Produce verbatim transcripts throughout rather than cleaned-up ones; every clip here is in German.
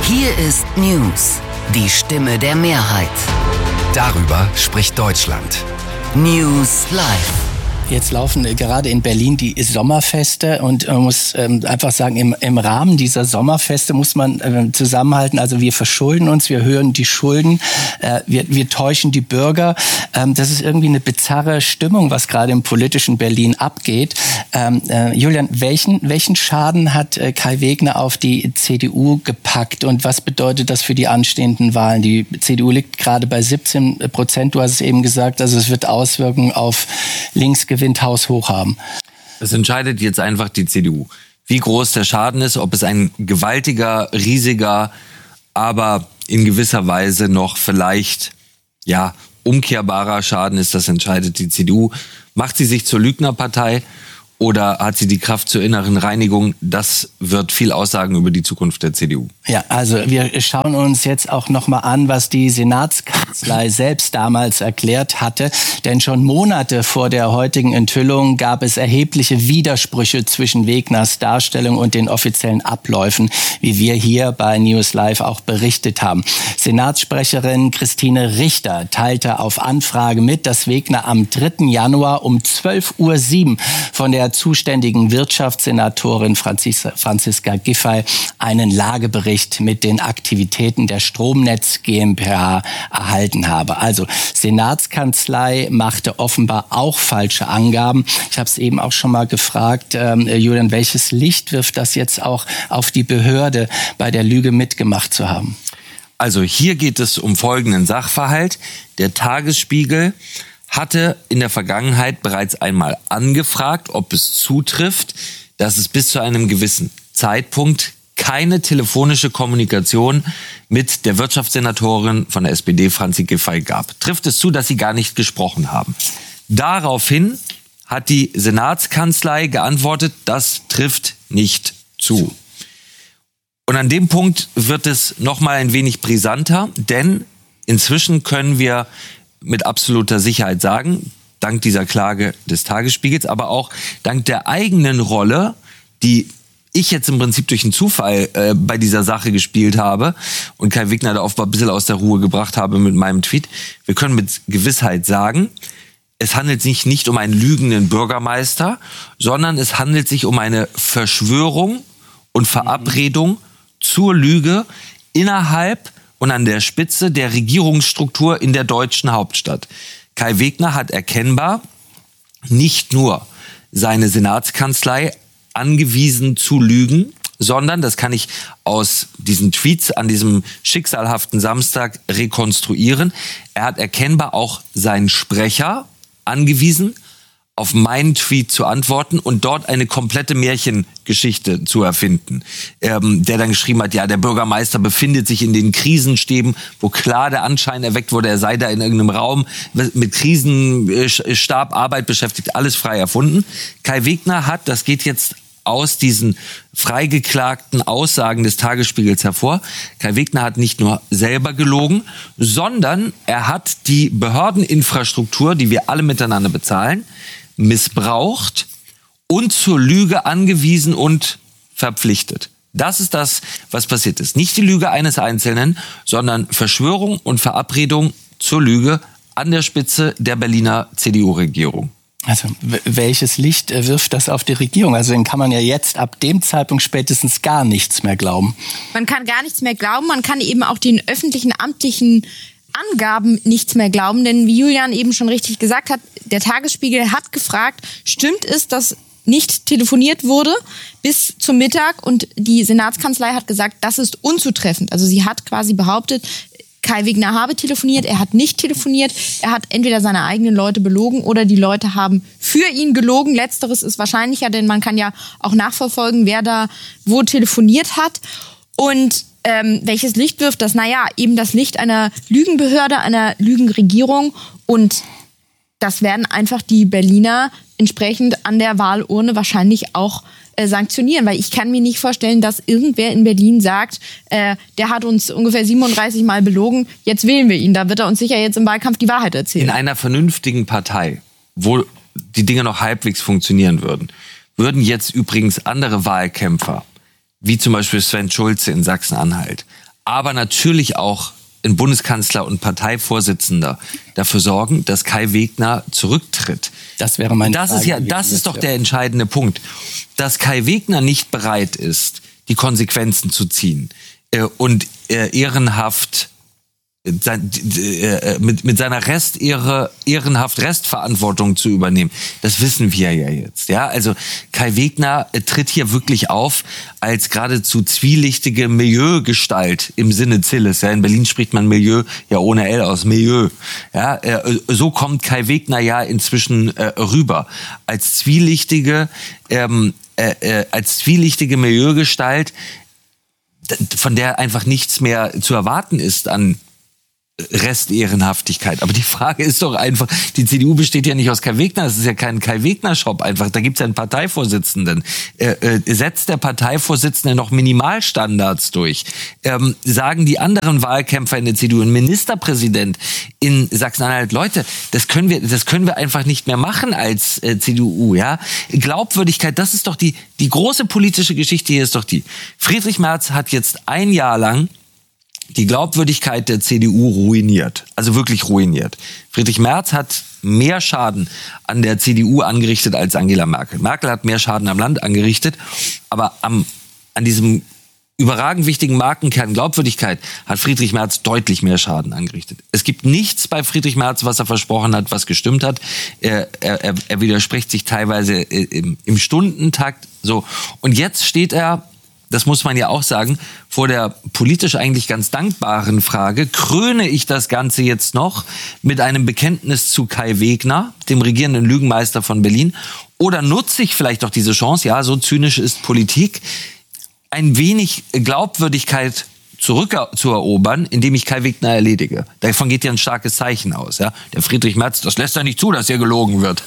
Hier ist News, die Stimme der Mehrheit. Darüber spricht Deutschland. News Live. Jetzt laufen gerade in Berlin die Sommerfeste und man muss ähm, einfach sagen, im, im Rahmen dieser Sommerfeste muss man äh, zusammenhalten. Also wir verschulden uns, wir hören die Schulden, äh, wir, wir täuschen die Bürger. Ähm, das ist irgendwie eine bizarre Stimmung, was gerade im politischen Berlin abgeht. Ähm, äh, Julian, welchen, welchen Schaden hat äh, Kai Wegner auf die C D U gepackt und was bedeutet das für die anstehenden Wahlen? Die C D U liegt gerade bei siebzehn Prozent, du hast es eben gesagt, also es wird Auswirkungen auf Linksgewinner Haus hoch haben. Es entscheidet jetzt einfach die C D U. Wie groß der Schaden ist, ob es ein gewaltiger, riesiger, aber in gewisser Weise noch vielleicht ja umkehrbarer Schaden ist, das entscheidet die C D U. Macht sie sich zur Lügnerpartei oder hat sie die Kraft zur inneren Reinigung? Das wird viel aussagen über die Zukunft der C D U. Ja, also wir schauen uns jetzt auch noch mal an, was die Senatskanzlei selbst damals erklärt hatte. Denn schon Monate vor der heutigen Enthüllung gab es erhebliche Widersprüche zwischen Wegners Darstellung und den offiziellen Abläufen, wie wir hier bei News Live auch berichtet haben. Senatssprecherin Christine Richter teilte auf Anfrage mit, dass Wegner am dritten Januar um zwölf Uhr sieben von der zuständigen Wirtschaftssenatorin Franziska, Franziska Giffey einen Lagebericht mit den Aktivitäten der Stromnetz GmbH erhalten habe. Also Senatskanzlei machte offenbar auch falsche Angaben. Ich habe es eben auch schon mal gefragt, ähm, Julian, welches Licht wirft das jetzt auch auf die Behörde, bei der Lüge mitgemacht zu haben? Also hier geht es um folgenden Sachverhalt. Der Tagesspiegel hatte in der Vergangenheit bereits einmal angefragt, ob es zutrifft, dass es bis zu einem gewissen Zeitpunkt keine telefonische Kommunikation mit der Wirtschaftssenatorin von der S P D, Franzi Giffey, gab. Trifft es zu, dass sie gar nicht gesprochen haben? Daraufhin hat die Senatskanzlei geantwortet, das trifft nicht zu. Und an dem Punkt wird es noch mal ein wenig brisanter, denn inzwischen können wir mit absoluter Sicherheit sagen, dank dieser Klage des Tagesspiegels, aber auch dank der eigenen Rolle, die ich jetzt im Prinzip durch einen Zufall äh, bei dieser Sache gespielt habe und Kai Wegner da offenbar ein bisschen aus der Ruhe gebracht habe mit meinem Tweet. Wir können mit Gewissheit sagen, es handelt sich nicht um einen lügenden Bürgermeister, sondern es handelt sich um eine Verschwörung und Verabredung mhm. zur Lüge innerhalb und an der Spitze der Regierungsstruktur in der deutschen Hauptstadt. Kai Wegner hat erkennbar nicht nur seine Senatskanzlei angewiesen zu lügen, sondern, das kann ich aus diesen Tweets an diesem schicksalhaften Samstag rekonstruieren, er hat erkennbar auch seinen Sprecher angewiesen, auf meinen Tweet zu antworten und dort eine komplette Märchengeschichte zu erfinden. Ähm, der dann geschrieben hat, ja, der Bürgermeister befindet sich in den Krisenstäben, wo klar der Anschein erweckt wurde, er sei da in irgendeinem Raum mit Krisenstab, Arbeit beschäftigt, alles frei erfunden. Kai Wegner hat, das geht jetzt aus diesen freigeklagten Aussagen des Tagesspiegels hervor, Kai Wegner hat nicht nur selber gelogen, sondern er hat die Behördeninfrastruktur, die wir alle miteinander bezahlen, missbraucht und zur Lüge angewiesen und verpflichtet. Das ist das, was passiert ist. Nicht die Lüge eines Einzelnen, sondern Verschwörung und Verabredung zur Lüge an der Spitze der Berliner C D U-Regierung. Also welches Licht wirft das auf die Regierung? Also dann kann man ja jetzt ab dem Zeitpunkt spätestens gar nichts mehr glauben. Man kann gar nichts mehr glauben, man kann eben auch den öffentlichen, amtlichen Angaben nichts mehr glauben, denn wie Julian eben schon richtig gesagt hat, der Tagesspiegel hat gefragt, stimmt es, dass nicht telefoniert wurde bis zum Mittag, und die Senatskanzlei hat gesagt, das ist unzutreffend. Also sie hat quasi behauptet, Kai Wegner habe telefoniert, er hat nicht telefoniert, er hat entweder seine eigenen Leute belogen oder die Leute haben für ihn gelogen. Letzteres ist wahrscheinlicher, denn man kann ja auch nachverfolgen, wer da wo telefoniert hat. Und ähm, welches Licht wirft das? Naja, eben das Licht einer Lügenbehörde, einer Lügenregierung, und das werden einfach die Berliner entsprechend an der Wahlurne wahrscheinlich auch äh, sanktionieren, weil ich kann mir nicht vorstellen, dass irgendwer in Berlin sagt, äh, der hat uns ungefähr siebenunddreißig Mal belogen, jetzt wählen wir ihn, da wird er uns sicher jetzt im Wahlkampf die Wahrheit erzählen. In einer vernünftigen Partei, wo die Dinge noch halbwegs funktionieren würden, würden jetzt übrigens andere Wahlkämpfer, wie zum Beispiel Sven Schulze in Sachsen-Anhalt, aber natürlich auch ein Bundeskanzler und Parteivorsitzender dafür sorgen, dass Kai Wegner zurücktritt. Das wäre meine Das Frage ist ja, gewesen, das ist doch ja. der entscheidende Punkt, dass Kai Wegner nicht bereit ist, die Konsequenzen zu ziehen äh, und äh, ehrenhaft sein, äh, mit, mit seiner Rest ihre ehrenhaft Restverantwortung zu übernehmen. Das wissen wir ja jetzt. Ja, also Kai Wegner äh, tritt hier wirklich auf als geradezu zwielichtige Milieugestalt im Sinne Zilles. Ja, in Berlin spricht man Milieu ja ohne L aus, Milieu. Ja, äh, so kommt Kai Wegner ja inzwischen äh, rüber als zwielichtige, ähm, äh, äh, als zwielichtige Milieugestalt, von der einfach nichts mehr zu erwarten ist an Restehrenhaftigkeit. Aber die Frage ist doch einfach, die C D U besteht ja nicht aus Kai Wegner, das ist ja kein Kai Wegner-Shop einfach, da gibt's ja einen Parteivorsitzenden. Äh, äh, setzt der Parteivorsitzende noch Minimalstandards durch? Ähm, sagen die anderen Wahlkämpfer in der C D U, ein Ministerpräsident in Sachsen-Anhalt, Leute, das können wir, das können wir einfach nicht mehr machen als äh, C D U, ja? Glaubwürdigkeit, das ist doch die, die große politische Geschichte hier ist doch die. Friedrich Merz hat jetzt ein Jahr lang die Glaubwürdigkeit der C D U ruiniert. Also wirklich ruiniert. Friedrich Merz hat mehr Schaden an der C D U angerichtet als Angela Merkel. Merkel hat mehr Schaden am Land angerichtet, aber am, an diesem überragend wichtigen Markenkern Glaubwürdigkeit hat Friedrich Merz deutlich mehr Schaden angerichtet. Es gibt nichts bei Friedrich Merz, was er versprochen hat, was gestimmt hat. Er, er, er widerspricht sich teilweise im, im Stundentakt. So. Und jetzt steht er, das muss man ja auch sagen, vor der politisch eigentlich ganz dankbaren Frage, kröne ich das Ganze jetzt noch mit einem Bekenntnis zu Kai Wegner, dem regierenden Lügenmeister von Berlin, oder nutze ich vielleicht auch diese Chance, ja, so zynisch ist Politik, ein wenig Glaubwürdigkeit zurückzuerobern, indem ich Kai Wegner erledige. Davon geht ja ein starkes Zeichen aus. Ja? Der Friedrich Merz, das lässt er nicht zu, dass hier gelogen wird.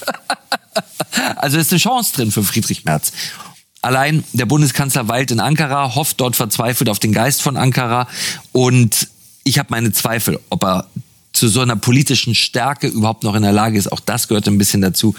Also ist eine Chance drin für Friedrich Merz. Allein der Bundeskanzler weilt in Ankara, hofft dort verzweifelt auf den Geist von Ankara. Und ich habe meine Zweifel, ob er zu so einer politischen Stärke überhaupt noch in der Lage ist. Auch das gehört ein bisschen dazu.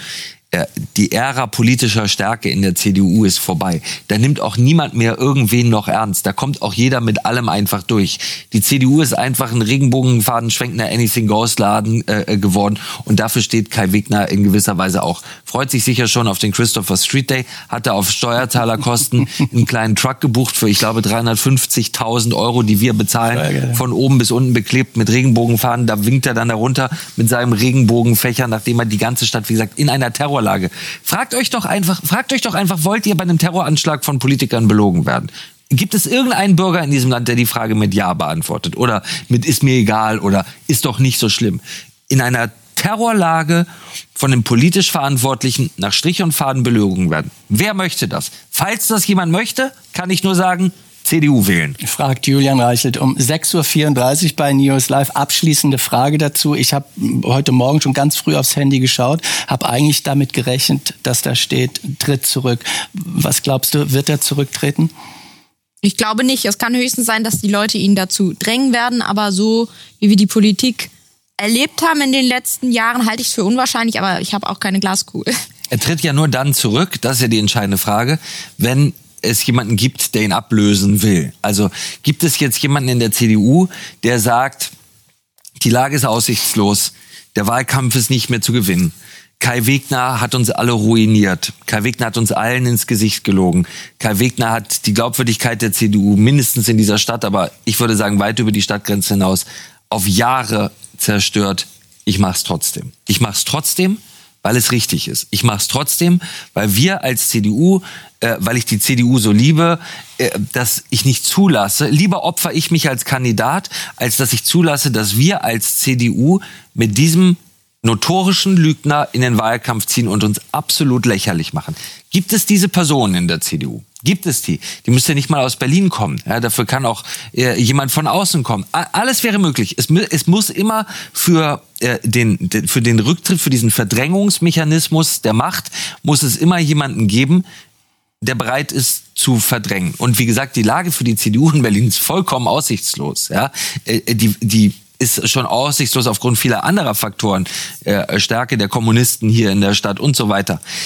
Die Ära politischer Stärke in der C D U ist vorbei. Da nimmt auch niemand mehr irgendwen noch ernst. Da kommt auch jeder mit allem einfach durch. Die C D U ist einfach ein Regenbogenfaden schwenkender Anything-Goes-Laden äh, geworden. Und dafür steht Kai Wegner in gewisser Weise auch. Freut sich sicher schon auf den Christopher Street Day. Hat er auf Steuerzahlerkosten einen kleinen Truck gebucht für, ich glaube, dreihundertfünfzigtausend Euro, die wir bezahlen. Von oben bis unten beklebt mit Regenbogenfaden. Da winkt er dann darunter mit seinem Regenbogenfächer, nachdem er die ganze Stadt, wie gesagt, in einer Terror Lage. Fragt euch doch einfach, fragt euch doch einfach, wollt ihr bei einem Terroranschlag von Politikern belogen werden? Gibt es irgendeinen Bürger in diesem Land, der die Frage mit Ja beantwortet? Oder mit ist mir egal oder ist doch nicht so schlimm? In einer Terrorlage von einem politisch Verantwortlichen nach Strich und Faden belogen werden. Wer möchte das? Falls das jemand möchte, kann ich nur sagen, C D U wählen. Fragt Julian Reichelt um sechs Uhr vierunddreißig bei News Live. Abschließende Frage dazu. Ich habe heute Morgen schon ganz früh aufs Handy geschaut, habe eigentlich damit gerechnet, dass da steht, tritt zurück. Was glaubst du, wird er zurücktreten? Ich glaube nicht. Es kann höchstens sein, dass die Leute ihn dazu drängen werden, aber so wie wir die Politik erlebt haben in den letzten Jahren, halte ich es für unwahrscheinlich, aber ich habe auch keine Glaskugel. Er tritt ja nur dann zurück, das ist ja die entscheidende Frage, wenn es jemanden gibt, der ihn ablösen will. Also gibt es jetzt jemanden in der C D U, der sagt, die Lage ist aussichtslos, der Wahlkampf ist nicht mehr zu gewinnen. Kai Wegner hat uns alle ruiniert. Kai Wegner hat uns allen ins Gesicht gelogen. Kai Wegner hat die Glaubwürdigkeit der C D U mindestens in dieser Stadt, aber ich würde sagen weit über die Stadtgrenze hinaus, auf Jahre zerstört. Ich mach's trotzdem. Ich mach's trotzdem, weil es richtig ist. Ich mache es trotzdem, weil wir als C D U, äh, weil ich die C D U so liebe, äh, dass ich nicht zulasse, lieber opfer ich mich als Kandidat, als dass ich zulasse, dass wir als C D U mit diesem notorischen Lügner in den Wahlkampf ziehen und uns absolut lächerlich machen. Gibt es diese Personen in der C D U? Gibt es die? Die müsste nicht mal aus Berlin kommen. Ja, dafür kann auch äh, jemand von außen kommen. A- alles wäre möglich. Es, es muss immer für äh, den, de, für den Rücktritt, für diesen Verdrängungsmechanismus der Macht, muss es immer jemanden geben, der bereit ist zu verdrängen. Und wie gesagt, die Lage für die C D U in Berlin ist vollkommen aussichtslos. Ja, äh, die, die ist schon aussichtslos aufgrund vieler anderer Faktoren, äh, Stärke der Kommunisten hier in der Stadt und so weiter.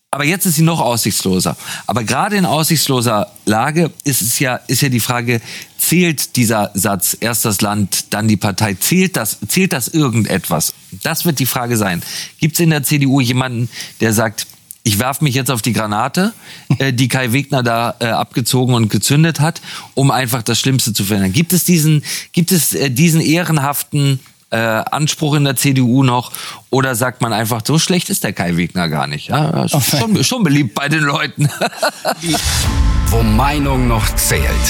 Aber jetzt ist sie noch aussichtsloser. Aber gerade in aussichtsloser Lage ist es ja, ist ja die Frage, zählt dieser Satz, erst das Land, dann die Partei, zählt das, zählt das irgendetwas? Das wird die Frage sein. Gibt es in der C D U jemanden, der sagt, ich werfe mich jetzt auf die Granate, äh, die Kai Wegner da äh, abgezogen und gezündet hat, um einfach das Schlimmste zu verhindern? Gibt es diesen, gibt es äh, diesen ehrenhaften Äh, Anspruch in der C D U noch, oder sagt man einfach, so schlecht ist der Kai Wegner gar nicht? Ja, ist schon, schon beliebt bei den Leuten. Wo Meinung noch zählt.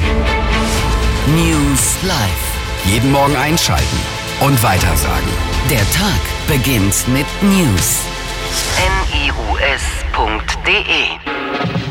News Live. Jeden Morgen einschalten und weitersagen. Der Tag beginnt mit News. N I U S punkt D E